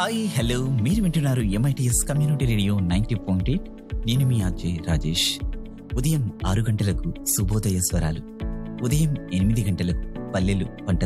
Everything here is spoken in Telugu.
హాయ్ హలో మీరు వింటున్నారు MITS కమ్యూనిటీ రేడియో 90.8. నేను మీ అజయ్ రాజేష్. ఉదయం 6 గంటలకు శుభోదయ స్వరాలు, ఉదయం 8 గంటలకు పల్లెలు పంట